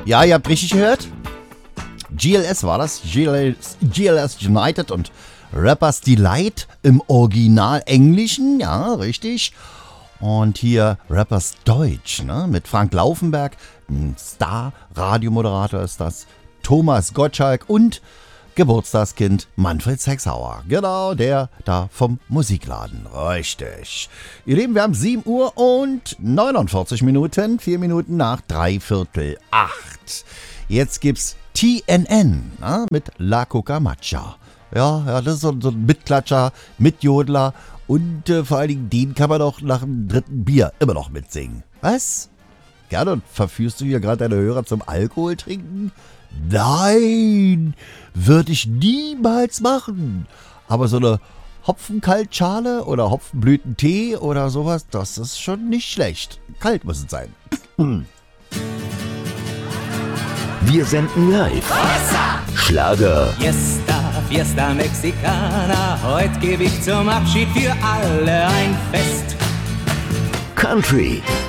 Ja, ihr habt richtig gehört. GLS war das. GLS United und Rappers Delight im Original Englischen. Ja, richtig. Und hier Rappers Deutsch, ne? Mit Frank Laufenberg, ein Star-Radiomoderator ist das. Thomas Gottschalk und Geburtstagskind Manfred Sechsauer. Genau, der da vom Musikladen. Richtig. Ihr Lieben, wir haben 7 Uhr und 49 Minuten. 4 Minuten nach 7:45. Jetzt gibt's TNN, mit La Cucamacha. Ja, das ist so ein Mitklatscher, Mitjodler. Und vor allen Dingen, den kann man doch nach dem 3. Bier immer noch mitsingen. Was? Gerne, und verführst du hier gerade deine Hörer zum Alkohol trinken? Nein, würde ich niemals machen. Aber so eine Hopfenkaltschale oder Hopfenblütentee oder sowas, das ist schon nicht schlecht. Kalt muss es sein. Wir senden live. Schlager. Fiesta Mexicana. Heute gebe ich zum Abschied für alle ein Fest. Country.